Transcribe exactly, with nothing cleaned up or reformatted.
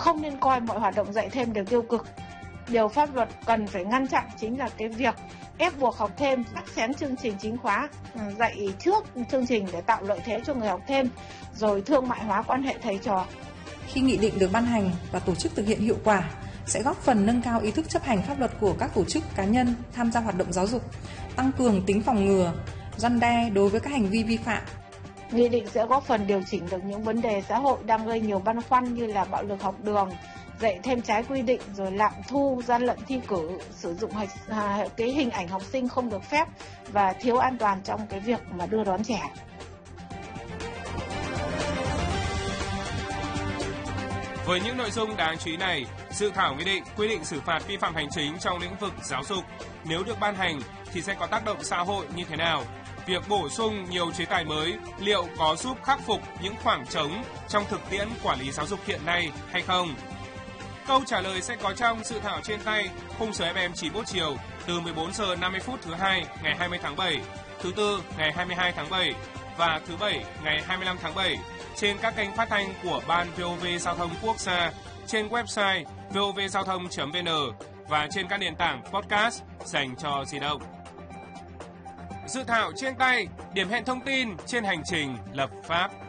không nên coi mọi hoạt động dạy thêm đều tiêu cực. Điều pháp luật cần phải ngăn chặn chính là cái việc ép buộc học thêm, cắt xén chương trình chính khóa, dạy trước chương trình để tạo lợi thế cho người học thêm, rồi thương mại hóa quan hệ thầy trò. Khi nghị định được ban hành và tổ chức thực hiện hiệu quả, sẽ góp phần nâng cao ý thức chấp hành pháp luật của các tổ chức cá nhân tham gia hoạt động giáo dục, tăng cường tính phòng ngừa, răn đe đối với các hành vi vi phạm. Nghị định sẽ góp phần điều chỉnh được những vấn đề xã hội đang gây nhiều băn khoăn như là bạo lực học đường, dạy thêm trái quy định, rồi lạm thu, gian lận thi cử, sử dụng hạch, à, cái hình ảnh học sinh không được phép và thiếu an toàn trong cái việc mà đưa đón trẻ. Với những nội dung đáng chú ý này, dự thảo nghị định quy định xử phạt vi phạm hành chính trong lĩnh vực giáo dục nếu được ban hành thì sẽ có tác động xã hội như thế nào? Việc bổ sung nhiều chế tài mới liệu có giúp khắc phục những khoảng trống trong thực tiễn quản lý giáo dục hiện nay hay không? Câu trả lời sẽ có trong dự thảo trên tay khung giờ ép em chín mươi mốt chiều từ mười bốn giờ năm mươi phút thứ hai ngày hai mươi tháng bảy, thứ tư ngày hai mươi hai tháng bảy và thứ bảy ngày hai mươi lăm tháng bảy trên các kênh phát thanh của Ban vê o vê Giao thông Quốc gia, trên website vovgiao thông chấm vn và trên các nền tảng podcast dành cho di động. Dự thảo trên tay, điểm hẹn thông tin trên hành trình lập pháp.